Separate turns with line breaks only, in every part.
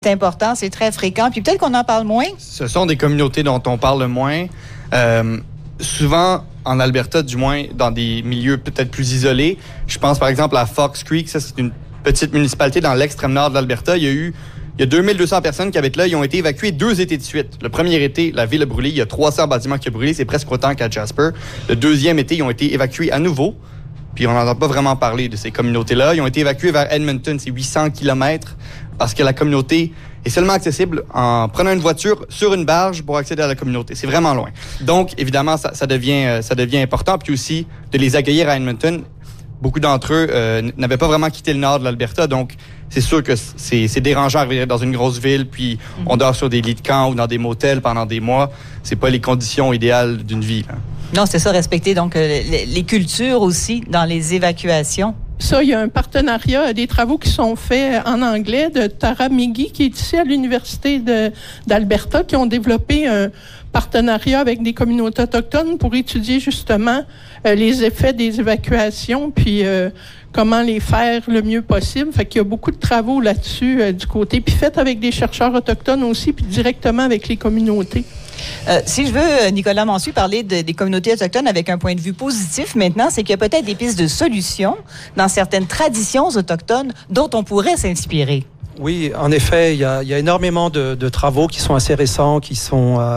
C'est important, c'est très fréquent. Puis peut-être qu'on en parle moins.
Ce sont des communautés dont on parle moins. Souvent, en Alberta, du moins, dans des milieux peut-être plus isolés. Je pense par exemple à Fox Creek. Ça, c'est une petite municipalité dans l'extrême nord de l'Alberta. Il y a 2200 personnes qui habitent là. Ils ont été évacués 2 étés de suite. Le premier été, la ville a brûlé. Il y a 300 bâtiments qui ont brûlé. C'est presque autant qu'à Jasper. Le deuxième été, ils ont été évacués à nouveau. Puis on n'entend pas vraiment parler de ces communautés-là. Ils ont été évacués vers Edmonton. C'est 800 kilomètres parce que la communauté est seulement accessible en prenant une voiture sur une barge pour accéder à la communauté. C'est vraiment loin. Donc, évidemment, ça devient important. Puis aussi, de les accueillir à Edmonton, beaucoup d'entre eux n'avaient pas vraiment quitté le nord de l'Alberta. Donc, c'est sûr que c'est dérangeant d'arriver dans une grosse ville, puis on dort sur des lits de camp ou dans des motels pendant des mois. C'est pas les conditions idéales d'une vie, là.
Non, c'est ça, respecter donc les cultures aussi dans les évacuations.
Ça, il y a un partenariat, des travaux qui sont faits en anglais de Tara McGee, qui est ici à l'Université d'Alberta, qui ont développé un partenariat avec des communautés autochtones pour étudier justement les effets des évacuations, puis comment les faire le mieux possible. Fait qu'il y a beaucoup de travaux là-dessus du côté, puis fait avec des chercheurs autochtones aussi, puis directement avec les communautés.
Si je veux, Nicolas Mansu, parler des communautés autochtones avec un point de vue positif maintenant, c'est qu'il y a peut-être des pistes de solutions dans certaines traditions autochtones dont on pourrait s'inspirer.
Oui, en effet, il y a énormément de travaux qui sont assez récents, qui se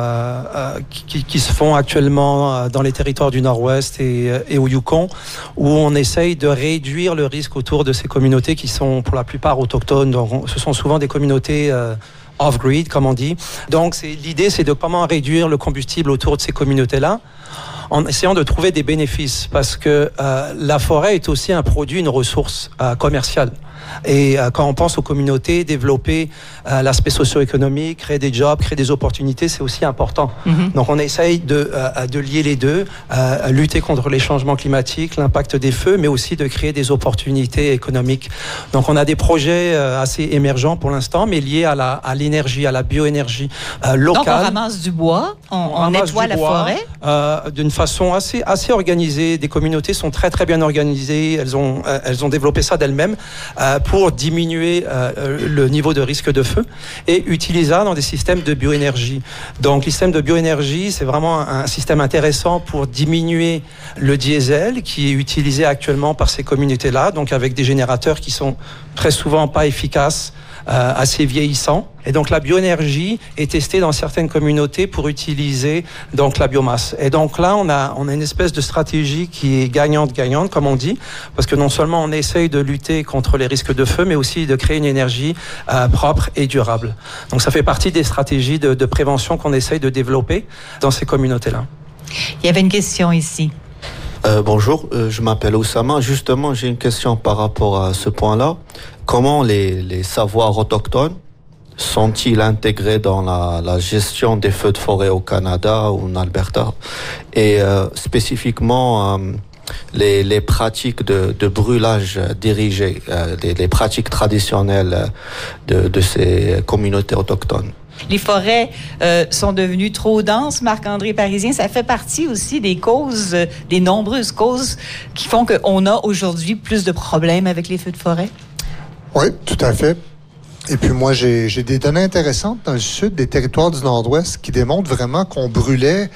font actuellement dans les territoires du Nord-Ouest et au Yukon, où on essaye de réduire le risque autour de ces communautés qui sont pour la plupart autochtones. Donc, ce sont souvent des communautés off-grid, comme on dit. Donc, l'idée, c'est de comment réduire le combustible autour de ces communautés-là, en essayant de trouver des bénéfices, parce que la forêt est aussi un produit, une ressource commerciale. Et quand on pense aux communautés, développer l'aspect socio-économique, créer des jobs, créer des opportunités, c'est aussi important. Donc on essaye de lier les deux, lutter contre les changements climatiques, l'impact des feux, mais aussi de créer des opportunités économiques. Donc on a des projets assez émergents pour l'instant, mais liés à l'énergie, à la bioénergie locale.
Donc on ramasse du bois, on nettoie la forêt
d'une façon assez organisée. Des communautés sont très très bien organisées. Elles ont développé ça d'elles-mêmes pour diminuer le niveau de risque de feu et utiliser ça dans des systèmes de bioénergie. Donc, le système de bioénergie, c'est vraiment un système intéressant pour diminuer le diesel qui est utilisé actuellement par ces communautés-là, donc avec des générateurs qui sont très souvent pas efficaces, assez vieillissants. Et donc la bioénergie est testée dans certaines communautés pour utiliser donc la biomasse. Et donc là on a une espèce de stratégie qui est gagnante comme on dit, parce que non seulement on essaye de lutter contre les risques de feu, mais aussi de créer une énergie propre et durable. Donc ça fait partie des stratégies de prévention qu'on essaye de développer dans ces communautés-là.
Il y avait une question ici.
Bonjour, je m'appelle Oussama. Justement, j'ai une question par rapport à ce point-là. Comment les savoirs autochtones sont-ils intégrés dans la gestion des feux de forêt au Canada ou en Alberta? Et spécifiquement, les pratiques de brûlage dirigé, les pratiques traditionnelles de ces communautés autochtones.
Les forêts sont devenues trop denses, Marc-André Parisien. Ça fait partie aussi des causes, des nombreuses causes qui font qu'on a aujourd'hui plus de problèmes avec les feux de forêt?
Oui, tout à fait. Et puis moi, j'ai des données intéressantes dans le sud, des territoires du Nord-Ouest, qui démontrent vraiment qu'on brûlait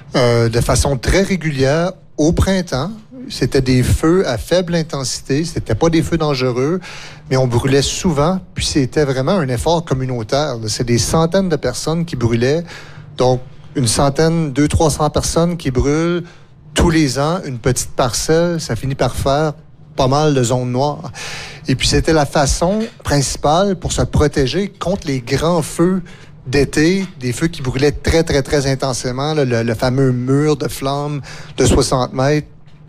de façon très régulière au printemps. C'était des feux à faible intensité, c'était pas des feux dangereux, mais on brûlait souvent, puis c'était vraiment un effort communautaire. C'est des centaines de personnes qui brûlaient, donc une centaine, 200-300 personnes qui brûlent tous les ans, une petite parcelle, ça finit par faire pas mal de zones noires. Et puis c'était la façon principale pour se protéger contre les grands feux d'été, des feux qui brûlaient très, très, très intensément, le fameux mur de flammes de 60 mètres.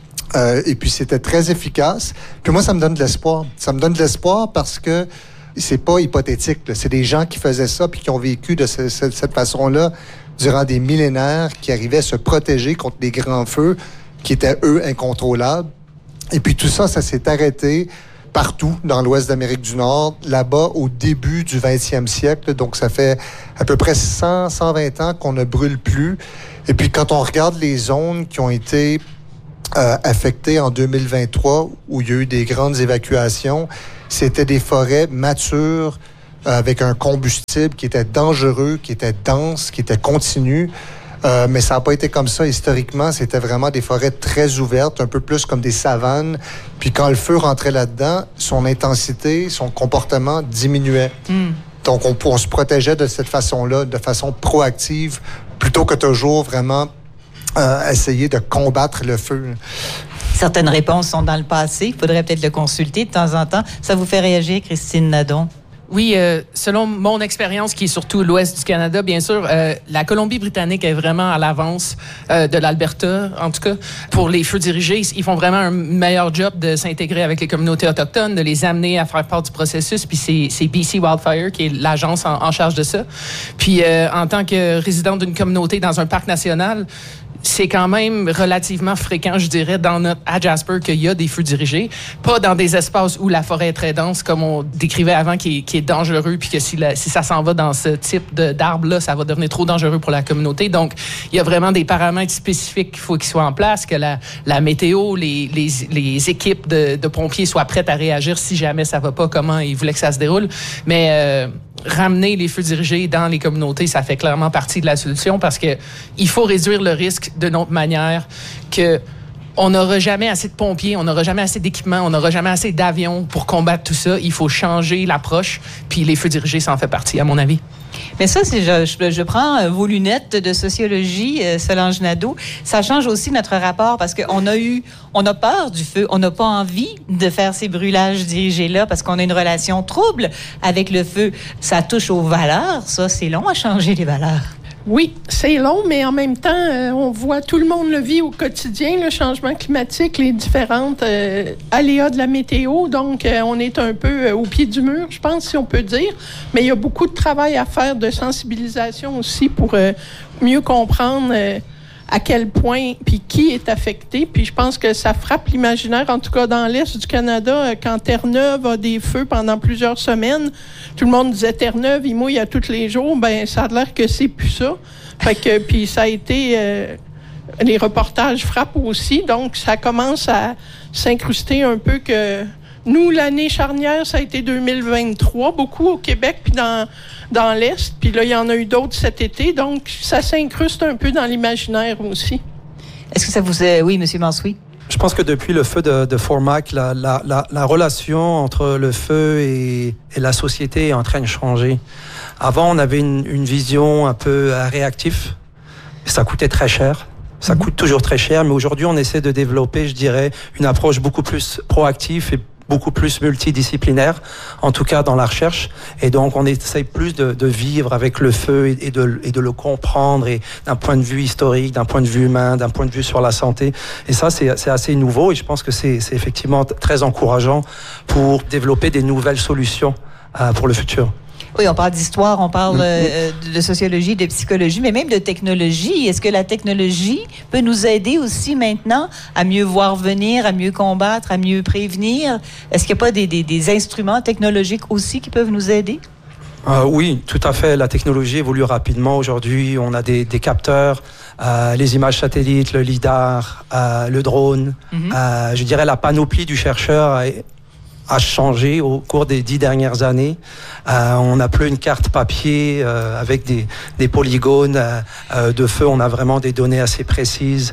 Et puis, c'était très efficace. Puis moi, ça me donne de l'espoir. Ça me donne de l'espoir parce que c'est pas hypothétique, là. C'est des gens qui faisaient ça puis qui ont vécu de cette façon-là durant des millénaires, qui arrivaient à se protéger contre des grands feux qui étaient, eux, incontrôlables. Et puis, tout ça, ça s'est arrêté partout dans l'ouest d'Amérique du Nord, là-bas au début du 20e siècle. Donc, ça fait à peu près 120 ans qu'on ne brûle plus. Et puis, quand on regarde les zones qui ont été affectées en 2023, où il y a eu des grandes évacuations, c'était des forêts matures avec un combustible qui était dangereux, qui était dense, qui était continu. Mais ça n'a pas été comme ça historiquement. C'était vraiment des forêts très ouvertes, un peu plus comme des savanes. Puis quand le feu rentrait là-dedans, son intensité, son comportement diminuait. Donc on se protégeait de cette façon-là, de façon proactive, plutôt que toujours vraiment essayer de combattre le feu.
Certaines réponses sont dans le passé. Il faudrait peut-être le consulter de temps en temps. Ça vous fait réagir, Christine Nadon?
Oui, selon mon expérience, qui est surtout l'ouest du Canada, bien sûr, la Colombie-Britannique est vraiment à l'avance de l'Alberta, en tout cas. Pour les feux dirigés, ils font vraiment un meilleur job de s'intégrer avec les communautés autochtones, de les amener à faire part du processus. Puis c'est BC Wildfire qui est l'agence en charge de ça. Puis en tant que résident d'une communauté dans un parc national, c'est quand même relativement fréquent, je dirais, à Jasper, qu'il y a des feux dirigés. Pas dans des espaces où la forêt est très dense, comme on décrivait avant, qui est dangereux, puis que si ça s'en va dans ce type d'arbre-là, ça va devenir trop dangereux pour la communauté. Donc, il y a vraiment des paramètres spécifiques qu'il faut qu'ils soient en place, que la météo, les équipes de pompiers soient prêtes à réagir si jamais ça va pas, comment ils voulaient que ça se déroule. Mais ramener les feux dirigés dans les communautés, ça fait clairement partie de la solution, parce que il faut réduire le risque d'une autre manière, que on n'aura jamais assez de pompiers, on n'aura jamais assez d'équipements, on n'aura jamais assez d'avions pour combattre tout ça. Il faut changer l'approche, puis les feux dirigés, ça en fait partie, à mon avis.
Mais ça, je prends vos lunettes de sociologie, Solange Nadeau. Ça change aussi notre rapport, parce qu'on a peur du feu. On n'a pas envie de faire ces brûlages dirigés-là, parce qu'on a une relation trouble avec le feu. Ça touche aux valeurs, ça. C'est long à changer les valeurs.
Oui, c'est long, mais en même temps, on voit, tout le monde le vit au quotidien, le changement climatique, les différentes aléas de la météo. Donc, on est un peu au pied du mur, je pense, si on peut dire. Mais il y a beaucoup de travail à faire, de sensibilisation aussi, pour mieux comprendre à quel point, puis qui est affecté. Puis je pense que ça frappe l'imaginaire, en tout cas dans l'Est du Canada, quand Terre-Neuve a des feux pendant plusieurs semaines. Tout le monde disait Terre-Neuve, il mouille à tous les jours. Ben ça a l'air que c'est plus ça. Fait que, puis ça a été... les reportages frappent aussi, donc ça commence à s'incruster un peu que... Nous, l'année charnière, ça a été 2023, beaucoup au Québec, puis dans l'Est. Puis là, il y en a eu d'autres cet été. Donc, ça s'incruste un peu dans l'imaginaire aussi.
Est-ce que ça vous est... Oui, M. Mansouri?
Je pense que depuis le feu de Fort Mac, la relation entre le feu et la société est en train de changer. Avant, on avait une vision un peu réactive. Ça coûtait très cher. Ça coûte toujours très cher. Mais aujourd'hui, on essaie de développer, je dirais, une approche beaucoup plus proactive et beaucoup plus multidisciplinaire, en tout cas dans la recherche. Et donc, on essaye plus de vivre avec le feu et de le comprendre, et d'un point de vue historique, d'un point de vue humain, d'un point de vue sur la santé. Et ça, c'est assez nouveau, et je pense que c'est effectivement très encourageant pour développer des nouvelles solutions pour le futur.
Oui, on parle d'histoire, on parle de sociologie, de psychologie, mais même de technologie. Est-ce que la technologie peut nous aider aussi maintenant à mieux voir venir, à mieux combattre, à mieux prévenir? Est-ce qu'il n'y a pas des instruments technologiques aussi qui peuvent nous aider?
Oui, tout à fait. La technologie évolue rapidement. Aujourd'hui, on a des capteurs, les images satellites, le lidar, le drone. Je dirais la panoplie du chercheur a changé au cours des 10 dernières années. On n'a plus une carte papier avec des polygones de feu. On a vraiment des données assez précises,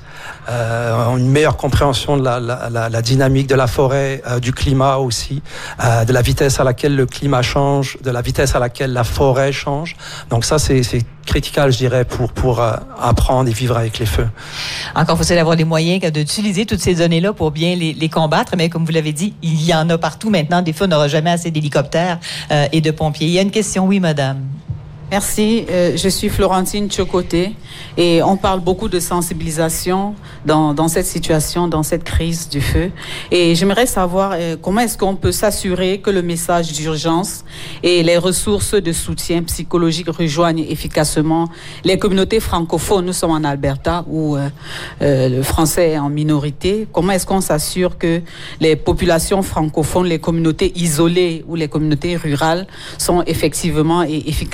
une meilleure compréhension de la dynamique de la forêt, du climat aussi, de la vitesse à laquelle le climat change, de la vitesse à laquelle la forêt change. Donc ça, c'est critical, je dirais, pour apprendre et vivre avec les feux.
Encore faut-il avoir les moyens d'utiliser toutes ces données-là pour bien les combattre, mais comme vous l'avez dit, il y en a partout maintenant. Des fois, on n'aura jamais assez d'hélicoptères et de pompiers. Il y a une question, oui, madame.
Merci. Je suis Florentine Tchokoté et on parle beaucoup de sensibilisation dans cette situation, dans cette crise du feu. Et j'aimerais savoir comment est-ce qu'on peut s'assurer que le message d'urgence et les ressources de soutien psychologique rejoignent efficacement les communautés francophones. Nous sommes en Alberta où le français est en minorité. Comment est-ce qu'on s'assure que les populations francophones, les communautés isolées ou les communautés rurales sont effectivement et efficacement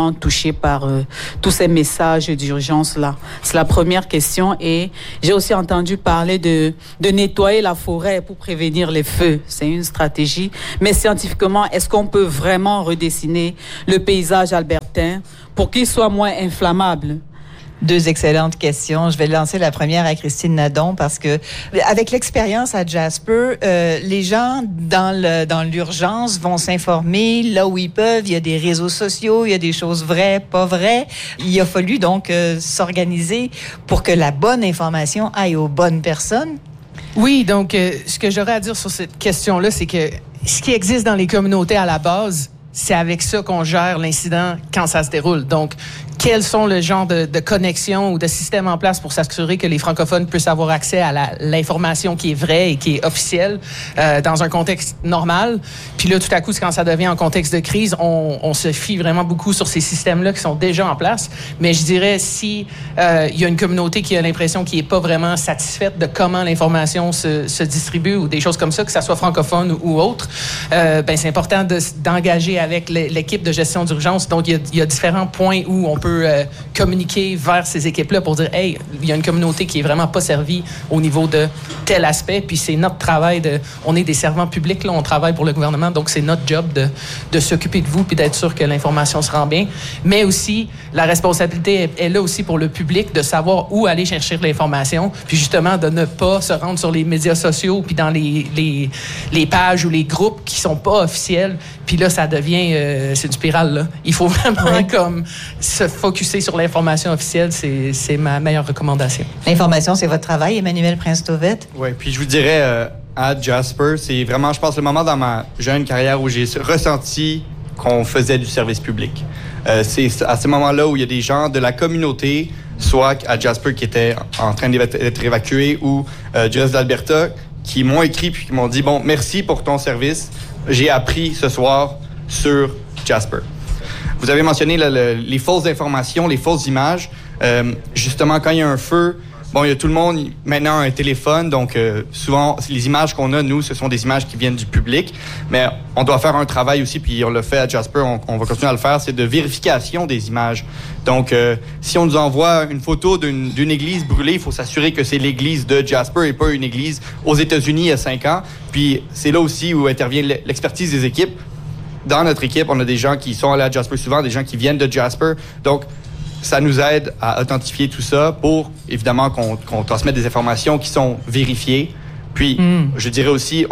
directement touchés par tous ces messages d'urgence-là? C'est la première question. Et j'ai aussi entendu parler de nettoyer la forêt pour prévenir les feux. C'est une stratégie. Mais scientifiquement, est-ce qu'on peut vraiment redessiner le paysage albertain pour qu'il soit moins inflammable?
Deux excellentes questions. Je vais lancer la première à Christine Nadon parce que, avec l'expérience à Jasper, les gens dans l'urgence vont s'informer là où ils peuvent. Il y a des réseaux sociaux, il y a des choses vraies, pas vraies. Il a fallu donc s'organiser pour que la bonne information aille aux bonnes personnes.
Oui, donc ce que j'aurais à dire sur cette question-là, c'est que ce qui existe dans les communautés à la base, c'est avec ça qu'on gère l'incident quand ça se déroule. Donc, quels sont le genre de connexions ou de systèmes en place pour s'assurer que les francophones puissent avoir accès à l'information qui est vraie et qui est officielle dans un contexte normal. Puis là, tout à coup, quand ça devient en contexte de crise, on se fie vraiment beaucoup sur ces systèmes-là qui sont déjà en place. Mais je dirais, si il y a une communauté qui a l'impression qu'il n'est pas vraiment satisfaite de comment l'information se distribue ou des choses comme ça, que ça soit francophone ou autre, ben c'est important d'engager avec l'équipe de gestion d'urgence. Donc, il y a différents points où on peut communiquer vers ces équipes-là pour dire, hey, il y a une communauté qui est vraiment pas servie au niveau de tel aspect, puis c'est notre travail on est des servants publics, là, on travaille pour le gouvernement, donc c'est notre job de s'occuper de vous puis d'être sûr que l'information se rend bien. Mais aussi, la responsabilité est là aussi pour le public de savoir où aller chercher l'information, puis justement de ne pas se rendre sur les médias sociaux puis dans les pages ou les groupes qui sont pas officiels, puis là, ça devient, c'est une spirale, là. Il faut vraiment comme se focusser sur l'information officielle, c'est ma meilleure recommandation.
L'information, c'est votre travail, Emmanuel Prince-Tauvette?
Oui, puis je vous dirais, à Jasper, c'est vraiment, je pense, le moment dans ma jeune carrière où j'ai ressenti qu'on faisait du service public. C'est à ce moment-là où il y a des gens de la communauté, soit à Jasper qui étaient en train d'être évacués ou du reste d'Alberta, qui m'ont écrit puis qui m'ont dit, bon, merci pour ton service. J'ai appris ce soir sur Jasper. Vous avez mentionné les fausses informations, les fausses images. Justement, quand il y a un feu, bon, il y a tout le monde maintenant un téléphone, donc souvent, les images qu'on a, nous, ce sont des images qui viennent du public, mais on doit faire un travail aussi, puis on le fait à Jasper, on va continuer à le faire, c'est de vérification des images. Donc, si on nous envoie une photo d'une église brûlée, il faut s'assurer que c'est l'église de Jasper et pas une église aux États-Unis il y a 5 ans. Puis, c'est là aussi où intervient l'expertise des équipes. Dans notre équipe, on a des gens qui sont allés à Jasper souvent, des gens qui viennent de Jasper. Donc, ça nous aide à authentifier tout ça pour, évidemment, qu'on transmette des informations qui sont vérifiées. Puis, je dirais aussi,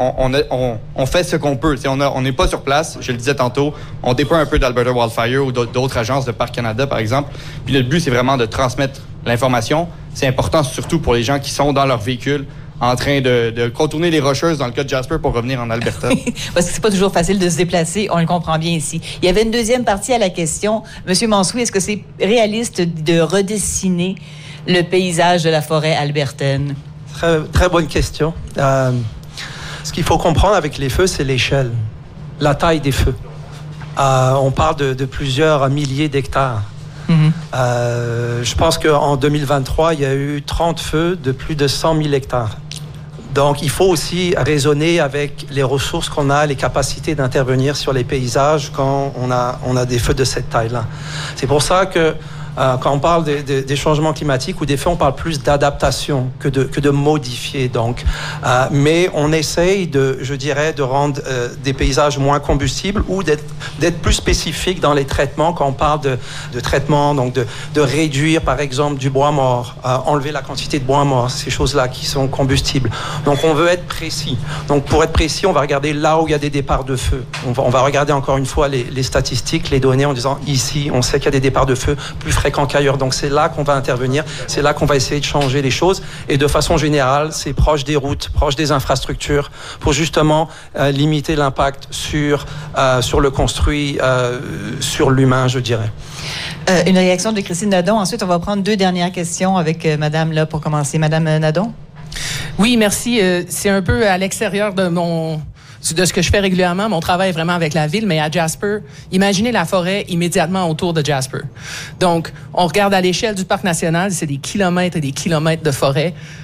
on fait ce qu'on peut. On n'est pas sur place, je le disais tantôt, on dépend un peu d'Alberta Wildfire ou d'autres agences de Parc Canada, par exemple. Puis le but, c'est vraiment de transmettre l'information. C'est important surtout pour les gens qui sont dans leur véhicule en train de contourner les Rocheuses dans le cas de Jasper pour revenir en Alberta.
Parce que c'est pas toujours facile de se déplacer, on le comprend bien ici. Il y avait une deuxième partie à la question. Monsieur Mansouri, est-ce que c'est réaliste de redessiner le paysage de la forêt albertaine?
Très, très bonne question. Ce qu'il faut comprendre avec les feux, c'est l'échelle, la taille des feux. On parle de plusieurs milliers d'hectares. Je pense qu'en 2023, il y a eu 30 feux de plus de 100 000 hectares. Donc, il faut aussi raisonner avec les ressources qu'on a, les capacités d'intervenir sur les paysages quand on a des feux de cette taille-là. C'est pour ça que quand on parle des changements climatiques ou des feux, on parle plus d'adaptation que de modifier. Donc, mais on essaye je dirais, de rendre des paysages moins combustibles ou d'être plus spécifique dans les traitements. Quand on parle de traitement, donc de réduire, par exemple, du bois mort, enlever la quantité de bois mort, ces choses-là qui sont combustibles. Donc, on veut être précis. Donc, pour être précis, on va regarder là où il y a des départs de feu. On va regarder encore une fois les statistiques, les données en disant ici, on sait qu'il y a des départs de feu plus fréquents qu'ailleurs. Donc, c'est là qu'on va intervenir. C'est là qu'on va essayer de changer les choses. Et de façon générale, c'est proche des routes, proche des infrastructures pour justement limiter l'impact sur le construit, sur l'humain, je dirais.
Une réaction de Christine Nadon. Ensuite, on va prendre 2 dernières questions avec Madame là pour commencer. Madame Nadon?
Oui, merci. C'est un peu à l'extérieur de ce que je fais régulièrement. Mon travail est vraiment avec la ville, mais à Jasper, imaginez la forêt immédiatement autour de Jasper. Donc, on regarde à l'échelle du parc national, c'est des kilomètres et des kilomètres de forêt.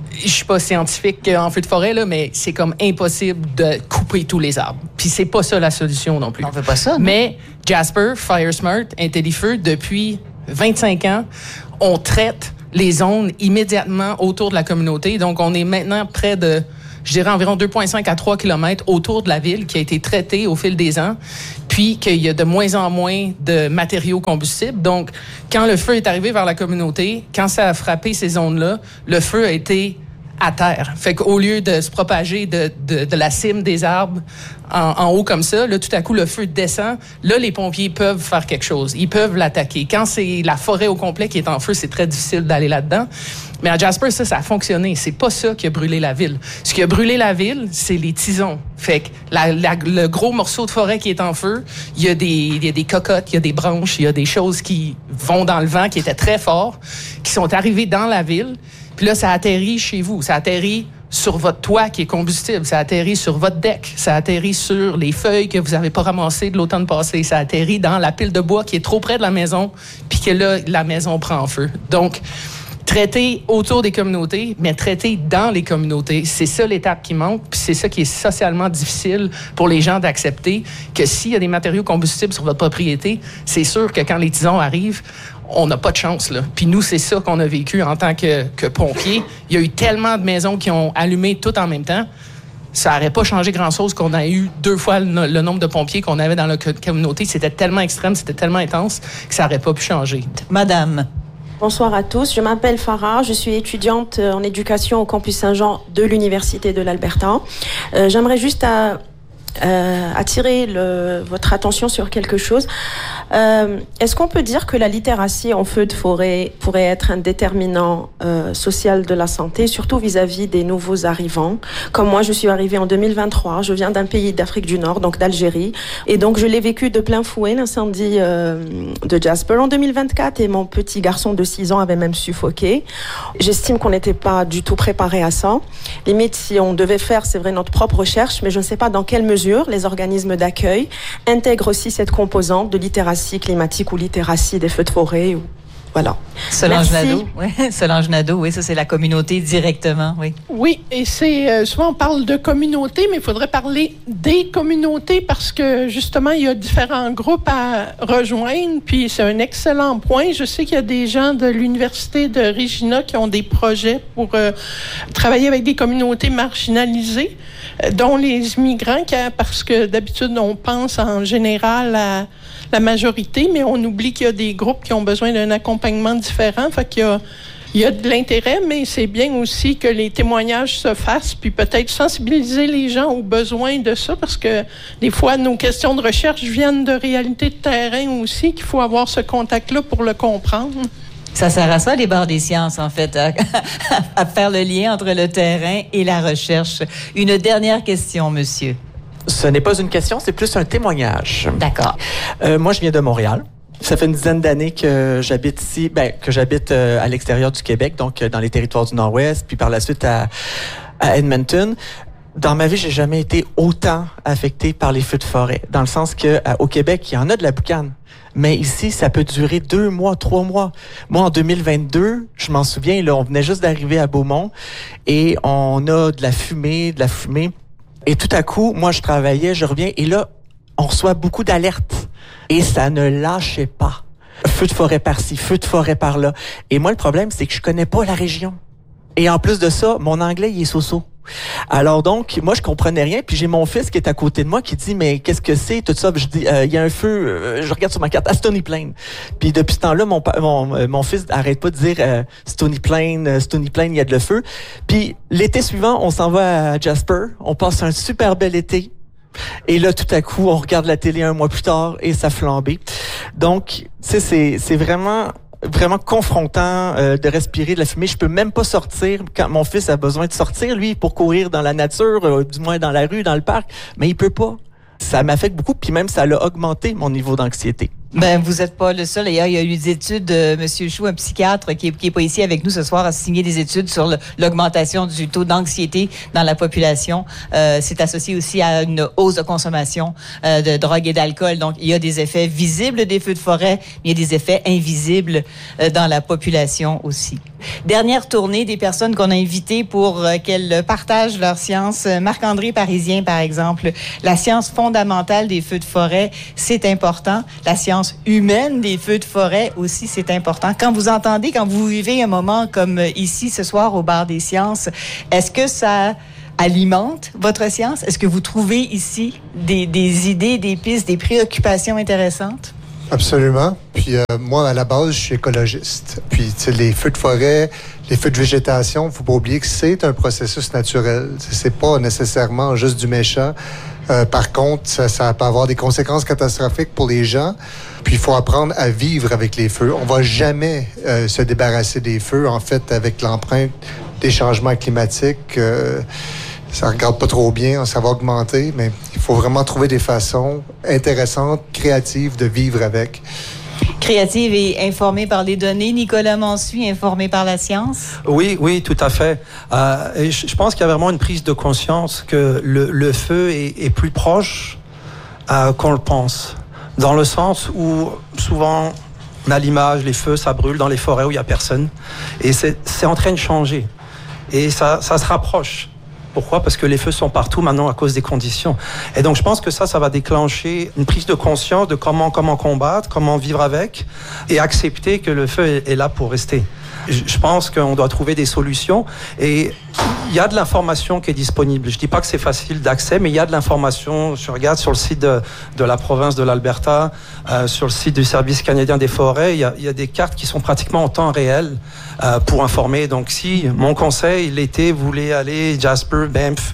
je suis pas scientifique en feu de forêt, là, mais c'est comme impossible de couper tous les arbres. Puis c'est pas ça la solution non plus.
On veut pas ça, non?
Mais Jasper, FireSmart, IntelliFeu, depuis 25 ans, on traite les zones immédiatement autour de la communauté. Donc, on est maintenant près de, je dirais, environ 2,5 à 3 kilomètres autour de la ville qui a été traitée au fil des ans, puis qu'il y a de moins en moins de matériaux combustibles. Donc, quand le feu est arrivé vers la communauté, quand ça a frappé ces zones-là, le feu a été à terre. Fait qu'au lieu de se propager de la cime des arbres en haut comme ça, là, tout à coup, le feu descend. Là, les pompiers peuvent faire quelque chose. Ils peuvent l'attaquer. Quand c'est la forêt au complet qui est en feu, c'est très difficile d'aller là-dedans. Mais à Jasper, ça a fonctionné. C'est pas ça qui a brûlé la ville. Ce qui a brûlé la ville, c'est les tisons. Fait que le gros morceau de forêt qui est en feu, il y a des cocottes, il y a des branches, il y a des choses qui vont dans le vent, qui étaient très forts, qui sont arrivées dans la ville. Puis là, ça atterrit chez vous. Ça atterrit sur votre toit qui est combustible. Ça atterrit sur votre deck. Ça atterrit sur les feuilles que vous n'avez pas ramassées de l'automne passé. Ça atterrit dans la pile de bois qui est trop près de la maison, puis que là, la maison prend feu. Donc, traiter autour des communautés, mais traiter dans les communautés, c'est ça l'étape qui manque, puis c'est ça qui est socialement difficile pour les gens d'accepter, que s'il y a des matériaux combustibles sur votre propriété, c'est sûr que quand les tisons arrivent, on n'a pas de chance, là. Puis nous, c'est ça qu'on a vécu en tant que pompiers. Il y a eu tellement de maisons qui ont allumé tout en même temps. Ça n'aurait pas changé grand-chose qu'on a eu 2 fois le nombre de pompiers qu'on avait dans la communauté. C'était tellement extrême, c'était tellement intense que ça n'aurait pas pu changer.
Madame.
Bonsoir à tous, je m'appelle Farah, je suis étudiante en éducation au campus Saint-Jean de l'Université de l'Alberta. J'aimerais juste attirer votre attention sur quelque chose. Est-ce qu'on peut dire que la littératie en feu de forêt pourrait être un déterminant social de la santé, surtout vis-à-vis des nouveaux arrivants? Comme moi, je suis arrivée en 2023, je viens d'un pays d'Afrique du Nord, donc d'Algérie, et donc je l'ai vécu de plein fouet, l'incendie de Jasper en 2024, et mon petit garçon de 6 ans avait même suffoqué. J'estime qu'on n'était pas du tout préparé à ça. Limite, si on devait faire, c'est vrai, notre propre recherche, mais je ne sais pas dans quelle mesure les organismes d'accueil intègrent aussi cette composante de littératie climatique ou littératie des feux de forêt. Voilà.
Solange Nadeau, oui, ça c'est la communauté directement, oui.
Oui, et c'est souvent on parle de communauté, mais il faudrait parler des communautés parce que justement il y a différents groupes à rejoindre, puis c'est un excellent point. Je sais qu'il y a des gens de l'université de Regina qui ont des projets pour travailler avec des communautés marginalisées, dont les immigrants, parce que d'habitude on pense en général à la majorité, mais on oublie qu'il y a des groupes qui ont besoin d'un accompagnement différent. Fait qu'il y a de l'intérêt, mais c'est bien aussi que les témoignages se fassent, puis peut-être sensibiliser les gens aux besoins de ça, parce que des fois, nos questions de recherche viennent de réalités de terrain aussi, qu'il faut avoir ce contact-là pour le comprendre.
Ça sert à ça, les barres des sciences, en fait, à faire le lien entre le terrain et la recherche. Une dernière question, monsieur.
Ce n'est pas une question, c'est plus un témoignage.
D'accord.
Moi, je viens de Montréal. Ça fait une dizaine d'années que j'habite ici, que j'habite à l'extérieur du Québec, donc dans les territoires du Nord-Ouest, puis par la suite à Edmonton. Dans ma vie, j'ai jamais été autant affecté par les feux de forêt, dans le sens que au Québec, il y en a de la boucane. Mais ici, ça peut durer 2 mois, 3 mois. Moi, en 2022, je m'en souviens, là, on venait juste d'arriver à Beaumont et on a de la fumée. Et tout à coup, moi, je travaillais, je reviens, et là, on reçoit beaucoup d'alertes. Et ça ne lâchait pas. Feu de forêt par-ci, feu de forêt par-là. Et moi, le problème, c'est que je connais pas la région. Et en plus de ça, mon anglais, il est so-so. Alors donc, moi, je comprenais rien. Puis j'ai mon fils qui est à côté de moi qui dit, mais qu'est-ce que c'est, tout ça? Je dis, il y a un feu, je regarde sur ma carte, à Stony Plain. Puis depuis ce temps-là, mon fils arrête pas de dire, Stony Plain, il y a de le feu. Puis l'été suivant, on s'en va à Jasper. On passe un super bel été. Et là, tout à coup, on regarde la télé 1 mois plus tard et ça flambait. Donc, tu sais, c'est vraiment confrontant de respirer de la fumée. Je peux même pas sortir quand mon fils a besoin de sortir, lui, pour courir dans la nature, du moins dans la rue, dans le parc, mais il peut pas. Ça m'affecte beaucoup, puis même ça a augmenté mon niveau d'anxiété.
Ben, vous êtes pas le seul. D'ailleurs, il y a eu des études, Monsieur Chou, un psychiatre qui est pas ici avec nous ce soir, a signé des études sur l'augmentation du taux d'anxiété dans la population. C'est associé aussi à une hausse de consommation de drogue et d'alcool. Donc, il y a des effets visibles des feux de forêt, mais il y a des effets invisibles dans la population aussi. dernière tournée des personnes qu'on a invitées pour qu'elles partagent leur science. Marc-André Parisien, par exemple, la science fondamentale des feux de forêt, c'est important. La science humaine des feux de forêt aussi, c'est important. Quand vous vivez un moment comme ici ce soir au Bar des sciences, est-ce que ça alimente votre science? Est-ce que vous trouvez ici des idées, des pistes, des préoccupations intéressantes?
Absolument. Puis moi, à la base, je suis écologiste. Puis les feux de forêt, les feux de végétation, il ne faut pas oublier que c'est un processus naturel. C'est pas nécessairement juste du méchant. Par contre, ça peut avoir des conséquences catastrophiques pour les gens. Puis il faut apprendre à vivre avec les feux. On va jamais se débarrasser des feux. En fait, avec l'empreinte des changements climatiques, ça regarde pas trop bien, ça va augmenter, mais il faut vraiment trouver des façons intéressantes, créatives de vivre avec.
Créative et informée par les données. Nicolas Mansuy, informé par la science?
Oui, tout à fait. Et je pense qu'il y a vraiment une prise de conscience que le feu est plus proche qu'on le pense. Dans le sens où, souvent, on a l'image, les feux, ça brûle dans les forêts où il n'y a personne. Et c'est en train de changer. Et ça se rapproche. Pourquoi? Parce que les feux sont partout maintenant à cause des conditions. Et donc, je pense que ça va déclencher une prise de conscience de comment combattre, comment vivre avec et accepter que le feu est là pour rester. Je pense qu'on doit trouver des solutions et il y a de l'information qui est disponible. Je dis pas que c'est facile d'accès, mais il y a de l'information. Je regarde sur le site de la province de l'Alberta, sur le site du Service canadien des forêts, il y a des cartes qui sont pratiquement en temps réel pour informer. Donc, si mon conseil, l'été, vous voulez aller Jasper, Banff,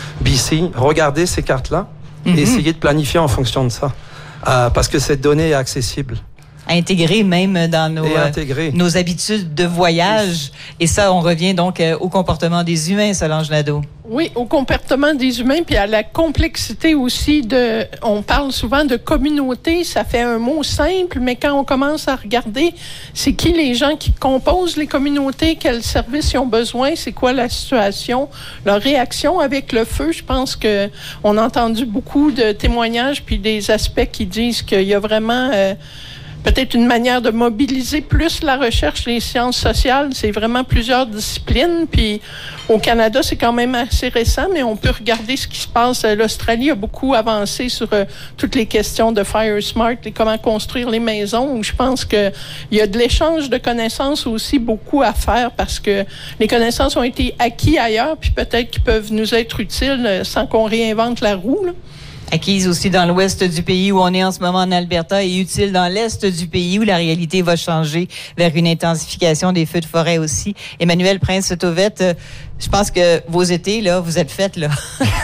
BC, regardez ces cartes-là et essayez de planifier en fonction de ça. Parce que cette donnée est accessible.
Intégrer même dans nos habitudes de voyage. Et ça, on revient donc au comportement des humains, Solange Nadeau.
Oui, au comportement des humains, puis à la complexité aussi on parle souvent de communauté, ça fait un mot simple, mais quand on commence à regarder, c'est qui les gens qui composent les communautés, quels services ils ont besoin, c'est quoi la situation, leur réaction avec le feu. Je pense que on a entendu beaucoup de témoignages, puis des aspects qui disent qu'il y a vraiment peut-être une manière de mobiliser plus la recherche, les sciences sociales. C'est vraiment plusieurs disciplines. Puis au Canada, c'est quand même assez récent, mais on peut regarder ce qui se passe. L'Australie a beaucoup avancé sur toutes les questions de Fire Smart et comment construire les maisons, où je pense qu'il y a de l'échange de connaissances aussi beaucoup à faire parce que les connaissances ont été acquises ailleurs, puis peut-être qu'ils peuvent nous être utiles sans qu'on réinvente la roue, là.
Acquise aussi dans l'ouest du pays où on est en ce moment en Alberta et utile dans l'est du pays où la réalité va changer vers une intensification des feux de forêt aussi. Emmanuel Prince-Tauvette, je pense que vos étés, là, vous êtes faites, là.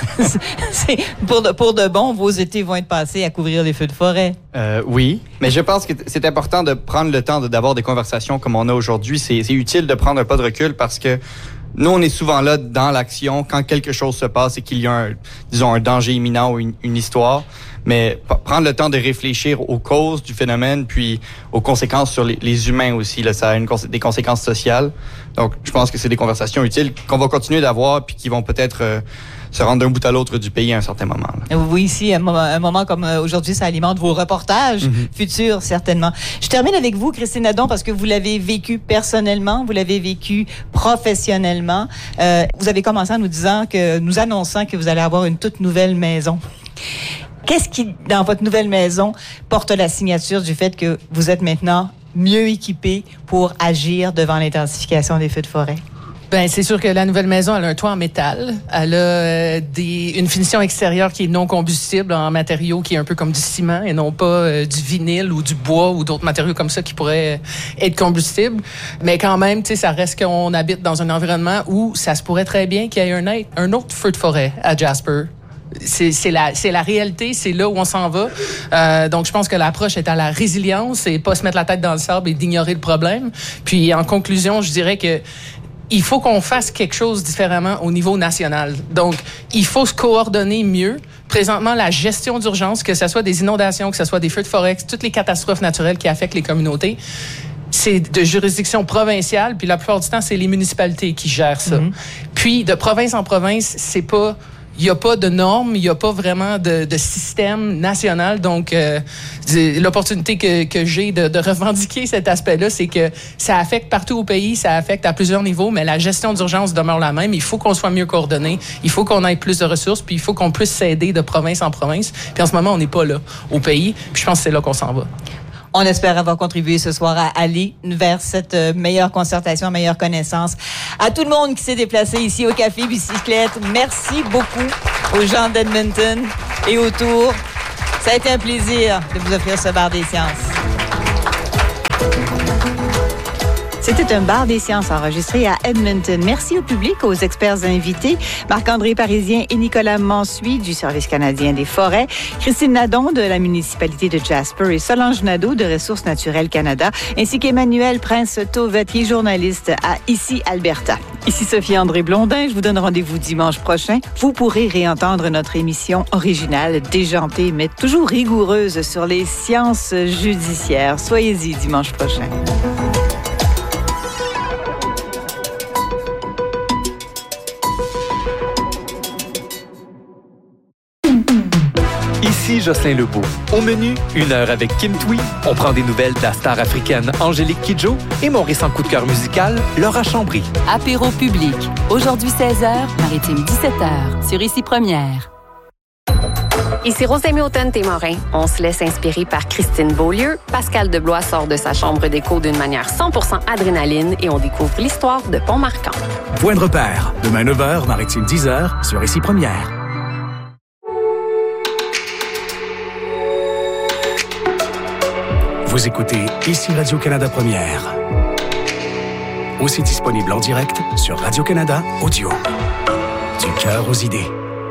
C'est pour de bon, vos étés vont être passés à couvrir les feux de forêt.
Oui, mais je pense que c'est important de prendre le temps d'avoir des conversations comme on a aujourd'hui. C'est utile de prendre un pas de recul parce que nous, on est souvent là dans l'action quand quelque chose se passe et qu'il y a un danger imminent ou une histoire. Mais prendre le temps de réfléchir aux causes du phénomène puis aux conséquences sur les humains aussi. Là, ça a des conséquences sociales. Donc, je pense que c'est des conversations utiles qu'on va continuer d'avoir puis qui vont peut-être se rendre d'un bout à l'autre du pays à un certain moment. Là.
Oui, ici, un moment comme aujourd'hui, ça alimente vos reportages futurs, certainement. Je termine avec vous, Christine Nadon, parce que vous l'avez vécu personnellement, vous l'avez vécu professionnellement. Vous avez commencé en nous annonçant que vous allez avoir une toute nouvelle maison. Qu'est-ce qui, dans votre nouvelle maison, porte la signature du fait que vous êtes maintenant mieux équipé pour agir devant l'intensification des feux de forêt?
Ben, c'est sûr que la nouvelle maison, elle a un toit en métal. Elle a une finition extérieure qui est non combustible en matériaux qui est un peu comme du ciment et non pas du vinyle ou du bois ou d'autres matériaux comme ça qui pourraient être combustibles. Mais quand même, tu sais, ça reste qu'on habite dans un environnement où ça se pourrait très bien qu'il y ait un autre feu de forêt à Jasper. C'est la réalité, c'est là où on s'en va. Donc, je pense que l'approche est à la résilience et pas se mettre la tête dans le sable et d'ignorer le problème. Puis, en conclusion, je dirais que il faut qu'on fasse quelque chose différemment au niveau national. Donc, il faut se coordonner mieux. Présentement, la gestion d'urgence, que ce soit des inondations, que ce soit des feux de forêt, toutes les catastrophes naturelles qui affectent les communautés, c'est de juridiction provinciale, puis la plupart du temps, c'est les municipalités qui gèrent ça. Puis, de province en province, c'est pas il n'y a pas de normes, il n'y a pas vraiment de système national. Donc, l'opportunité que j'ai de revendiquer cet aspect-là, c'est que ça affecte partout au pays, ça affecte à plusieurs niveaux, mais la gestion d'urgence demeure la même. Il faut qu'on soit mieux coordonné, il faut qu'on ait plus de ressources, puis il faut qu'on puisse s'aider de province en province. Puis en ce moment, on n'est pas là au pays, puis je pense que c'est là qu'on s'en va.
On espère avoir contribué ce soir à aller vers cette meilleure concertation, meilleure connaissance. À tout le monde qui s'est déplacé ici au Café Bicyclette, merci beaucoup aux gens d'Edmonton et autour. Ça a été un plaisir de vous offrir ce bar des sciences. C'était un bar des sciences enregistré à Edmonton. Merci au public, aux experts invités, Marc-André Parisien et Nicolas Mansuy du Service canadien des forêts, Christine Nadon de la municipalité de Jasper et Solange Nadeau de Ressources naturelles Canada, ainsi qu'Emmanuel Prince-Tauvet, qui est journaliste à Ici Alberta. Ici Sophie-André Blondin, je vous donne rendez-vous dimanche prochain. Vous pourrez réentendre notre émission originale, déjantée, mais toujours rigoureuse sur les sciences judiciaires. Soyez-y dimanche prochain.
Ici Jocelyn Lebeau. Au menu, 1 heure avec Kim Thuy. On prend des nouvelles de la star africaine Angélique Kidjo et mon récent coup de cœur musical, Laura Chambry.
Apéro public. Aujourd'hui 16h, Maritime 17h, sur Ici Première.
Ici Rosemée Automne-Témorin. On se laisse inspirer par Christine Beaulieu. Pascal Deblois sort de sa chambre d'écho d'une manière 100% adrénaline et on découvre l'histoire de Pont-Marquant.
Point de repère. Demain 9h, Maritime 10h, sur Ici Première. Vous écoutez Ici Radio-Canada Première. Aussi disponible en direct sur Radio-Canada Audio. Du cœur aux idées.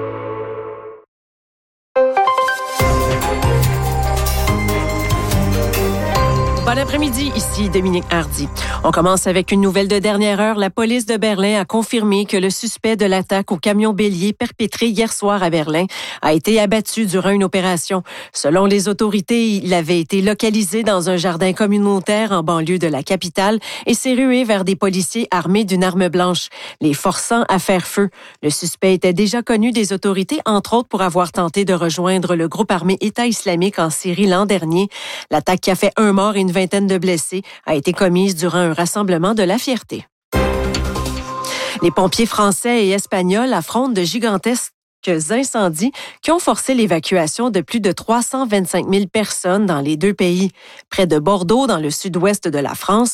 Bon après-midi, ici Dominique Hardy. On commence avec une nouvelle de dernière heure. La police de Berlin a confirmé que le suspect de l'attaque au camion bélier perpétrée hier soir à Berlin a été abattu durant une opération. Selon les autorités, il avait été localisé dans un jardin communautaire en banlieue de la capitale et s'est rué vers des policiers armés d'une arme blanche, les forçant à faire feu. Le suspect était déjà connu des autorités, entre autres pour avoir tenté de rejoindre le groupe armé État islamique en Syrie l'an dernier. L'attaque qui a fait 1 mort et une vingtaine de blessés a été commise durant un rassemblement de la fierté. Les pompiers français et espagnols affrontent de gigantesques incendies qui ont forcé l'évacuation de plus de 325 000 personnes dans les 2 pays. Près de Bordeaux, dans le sud-ouest de la France,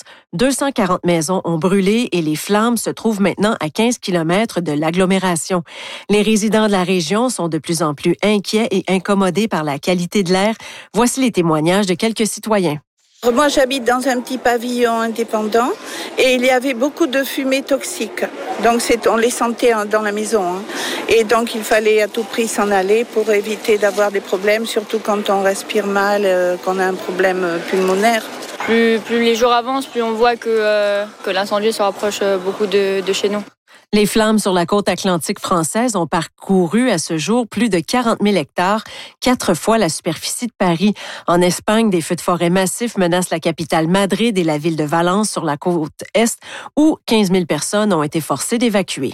240 maisons ont brûlé et les flammes se trouvent maintenant à 15 km de l'agglomération. Les résidents de la région sont de plus en plus inquiets et incommodés par la qualité de l'air. Voici les témoignages de quelques citoyens.
Moi, j'habite dans un petit pavillon indépendant et il y avait beaucoup de fumée toxique. Donc, on les sentait dans la maison. Et donc, il fallait à tout prix s'en aller pour éviter d'avoir des problèmes, surtout quand on respire mal, qu'on a un problème pulmonaire.
Plus les jours avancent, plus on voit que l'incendie se rapproche beaucoup de chez nous.
Les flammes sur la côte atlantique française ont parcouru à ce jour plus de 40 000 hectares, 4 fois la superficie de Paris. En Espagne, des feux de forêt massifs menacent la capitale Madrid et la ville de Valence sur la côte est, où 15 000 personnes ont été forcées d'évacuer.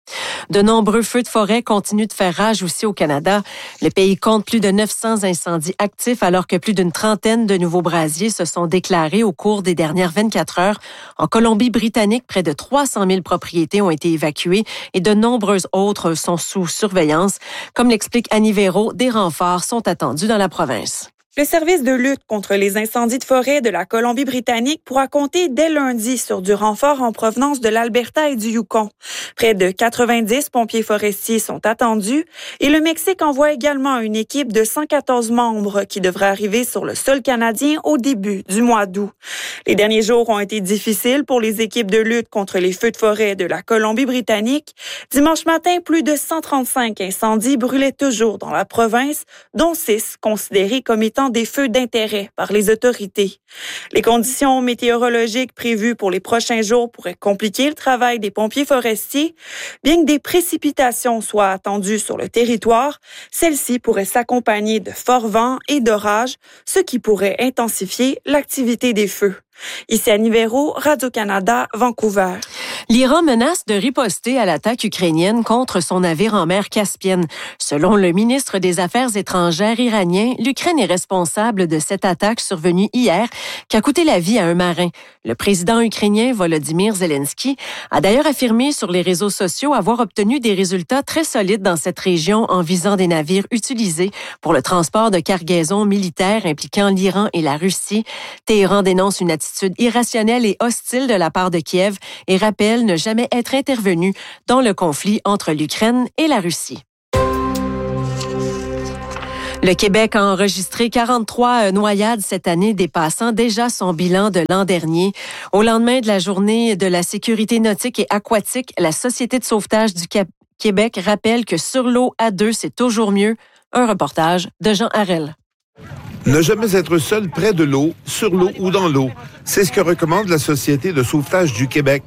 De nombreux feux de forêt continuent de faire rage aussi au Canada. Le pays compte plus de 900 incendies actifs alors que plus d'une trentaine de nouveaux brasiers se sont déclarés au cours des dernières 24 heures. En Colombie-Britannique, près de 300 000 propriétés ont été évacuées et de nombreuses autres sont sous surveillance. Comme l'explique Annie Véraud, des renforts sont attendus dans la province.
Le service de lutte contre les incendies de forêt de la Colombie-Britannique pourra compter dès lundi sur du renfort en provenance de l'Alberta et du Yukon. Près de 90 pompiers forestiers sont attendus et le Mexique envoie également une équipe de 114 membres qui devrait arriver sur le sol canadien au début du mois d'août. Les derniers jours ont été difficiles pour les équipes de lutte contre les feux de forêt de la Colombie-Britannique. Dimanche matin, plus de 135 incendies brûlaient toujours dans la province, dont 6 considérés comme étant des feux d'intérêt par les autorités. Les conditions météorologiques prévues pour les prochains jours pourraient compliquer le travail des pompiers forestiers. Bien que des précipitations soient attendues sur le territoire, celles-ci pourraient s'accompagner de forts vents et d'orages, ce qui pourrait intensifier l'activité des feux. Ici Annie Véro, Radio-Canada, Vancouver.
L'Iran menace de riposter à l'attaque ukrainienne contre son navire en mer Caspienne. Selon le ministre des Affaires étrangères iranien, l'Ukraine est responsable de cette attaque survenue hier qui a coûté la vie à un marin. Le président ukrainien Volodymyr Zelensky a d'ailleurs affirmé sur les réseaux sociaux avoir obtenu des résultats très solides dans cette région en visant des navires utilisés pour le transport de cargaisons militaires impliquant l'Iran et la Russie. Téhéran dénonce une attitude irrationnelle et hostile de la part de Kiev et rappelle ne jamais être intervenu dans le conflit entre l'Ukraine et la Russie. Le Québec a enregistré 43 noyades cette année, dépassant déjà son bilan de l'an dernier. Au lendemain de la journée de la sécurité nautique et aquatique, la Société de sauvetage du Québec rappelle que sur l'eau à deux, c'est toujours mieux. Un reportage de Jean Harel.
Ne jamais être seul près de l'eau, sur l'eau ou dans l'eau. C'est ce que recommande la Société de sauvetage du Québec.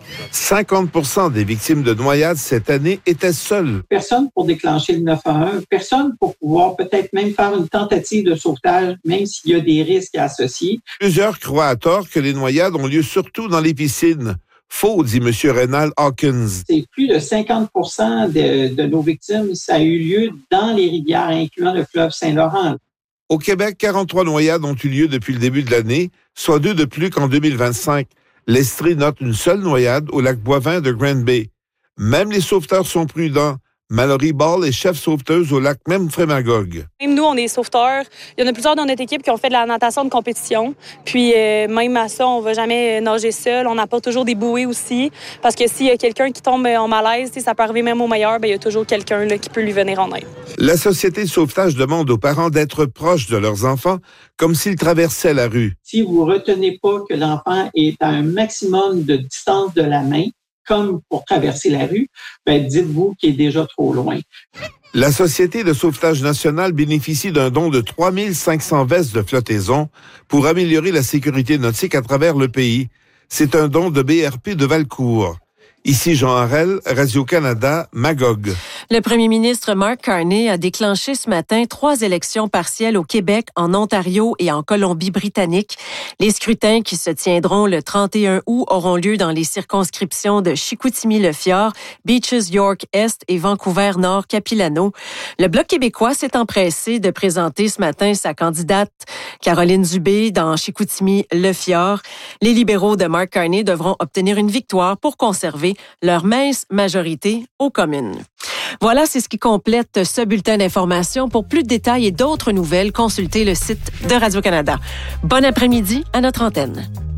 50% des victimes de noyades cette année étaient seules.
Personne pour déclencher le 911, personne pour pouvoir peut-être même faire une tentative de sauvetage, même s'il y a des risques associés.
Plusieurs croient à tort que les noyades ont lieu surtout dans les piscines. Faux, dit M. Reynald Hawkins.
C'est plus de 50% de nos victimes, ça a eu lieu dans les rivières, incluant le fleuve Saint-Laurent.
Au Québec, 43 noyades ont eu lieu depuis le début de l'année, soit 2 de plus qu'en 2025. L'Estrie note une seule noyade au lac Boivin de Grand Bay. Même les sauveteurs sont prudents. Mallory Ball est chef sauveteuse au lac Memphremagog.
Même nous, on est sauveteurs. Il y en a plusieurs dans notre équipe qui ont fait de la natation de compétition. Puis même à ça, on ne va jamais nager seul. On apporte toujours des bouées aussi. Parce que s'il y a quelqu'un qui tombe en malaise, ça peut arriver même au meilleur, il y a toujours quelqu'un là, qui peut lui venir en aide.
La Société de sauvetage demande aux parents d'être proches de leurs enfants, comme s'ils traversaient la rue.
Si vous ne retenez pas que l'enfant est à un maximum de distance de la main, comme pour traverser la rue, dites-vous qu'il est déjà trop loin.
La Société de sauvetage nationale bénéficie d'un don de 3500 vestes de flottaison pour améliorer la sécurité nautique à travers le pays. C'est un don de BRP de Valcourt. Ici Jean Harel, Radio-Canada, Magog.
Le premier ministre Mark Carney a déclenché ce matin 3 élections partielles au Québec, en Ontario et en Colombie-Britannique. Les scrutins qui se tiendront le 31 août auront lieu dans les circonscriptions de Chicoutimi-Le-Fjord, Beaches-York-Est et Vancouver-Nord-Capilano. Le Bloc québécois s'est empressé de présenter ce matin sa candidate Caroline Dubé dans Chicoutimi-Le-Fjord. Les libéraux de Mark Carney devront obtenir une victoire pour conserver leur mince majorité aux communes. Voilà, c'est ce qui complète ce bulletin d'information. Pour plus de détails et d'autres nouvelles, consultez le site de Radio-Canada. Bon après-midi à notre antenne.